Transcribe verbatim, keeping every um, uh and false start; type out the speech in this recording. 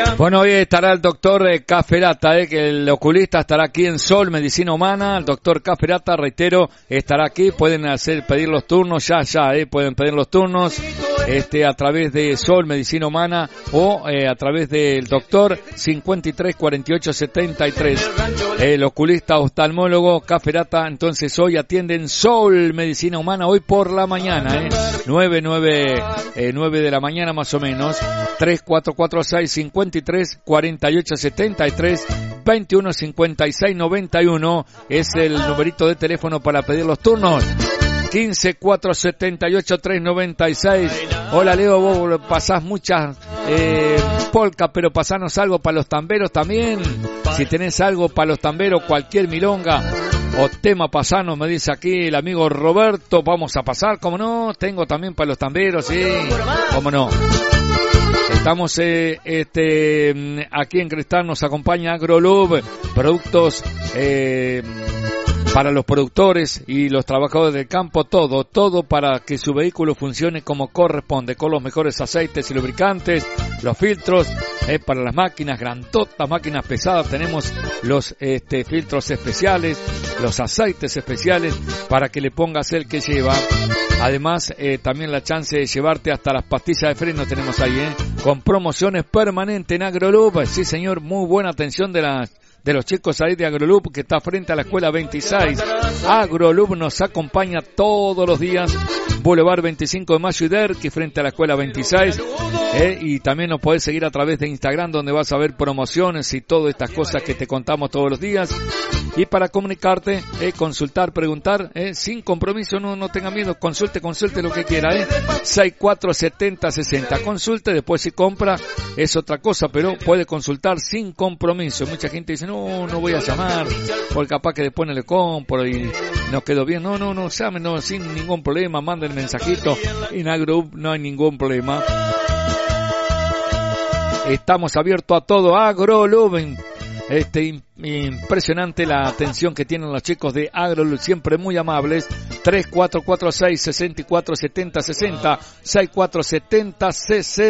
Bueno, hoy estará el doctor eh, Caferata, eh, que el oculista estará aquí en Sol, Medicina Humana. El doctor Caferata, reitero, estará aquí. Pueden hacer pedir los turnos ya, ya, eh, pueden pedir los turnos este a través de Sol, Medicina Humana o eh, a través del doctor cincuenta y tres cuarenta y ocho setenta y tres. El oculista oftalmólogo Caferata, entonces hoy atiende en Sol, Medicina Humana, hoy por la mañana, eh, nueve, nueve, eh, nueve de la mañana más o menos. Tres cuatro cuatro seis cincuenta y tres cuarenta y ocho setenta y tres, veintiuno cincuenta y seis noventa y uno es el numerito de teléfono para pedir los turnos. quince cuatro setenta y ocho tres noventa y seis. Hola Leo, vos pasás muchas eh, polcas, pero pasanos algo para los tamberos también. Si tenés algo para los tamberos, cualquier milonga o tema pasanos, me dice aquí el amigo Roberto, vamos a pasar, ¿cómo no? Tengo también para los tamberos, sí, ¿cómo no? Estamos eh, este aquí en Cristal, nos acompaña AgroLub, productos eh, para los productores y los trabajadores del campo, todo, todo para que su vehículo funcione como corresponde, con los mejores aceites y lubricantes, los filtros, eh, para las máquinas grandotas, máquinas pesadas, tenemos los este, filtros especiales, los aceites especiales para que le pongas el que lleva. Además, eh, también la chance de llevarte hasta las pastillas de freno tenemos ahí, eh, con promociones permanentes en AgroLub. Sí, señor, muy buena atención de las de los chicos ahí de AgroLub, que está frente a la escuela veintiséis. AgroLub nos acompaña todos los días, Boulevard veinticinco de Mayo y Derqui, frente a la escuela veintiséis, eh, y también nos podés seguir a través de Instagram, donde vas a ver promociones y todas estas cosas que te contamos todos los días. Y para comunicarte, eh, consultar, preguntar, eh, sin compromiso, no, no tenga miedo, consulte, consulte lo que quiera, eh, sesenta y cuatro setenta sesenta, consulte, después si compra es otra cosa, pero puede consultar sin compromiso. Mucha gente dice, no, no voy a llamar, porque capaz que después no le compro y no quedó bien. No, no, no, llamen, no, sin ningún problema, manden mensajito, en AgroLub no hay ningún problema. Estamos abiertos a todo, AgroLub. Este, impresionante la atención que tienen los chicos de AgroLub, siempre muy amables. Tres cuatro cuatro seis sesenta y cuatro setenta sesenta, sesenta y cuatro setenta sesenta.